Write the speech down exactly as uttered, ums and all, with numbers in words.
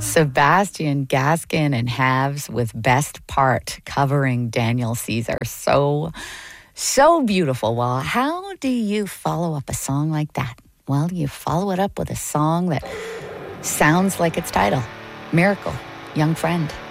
Sebastian Gaskin and Halves with Best Part covering Daniel Caesar. So, so beautiful. Well, how do you follow up a song like that? Well, you follow it up with a song that sounds like its title, Miracle, Young Friend.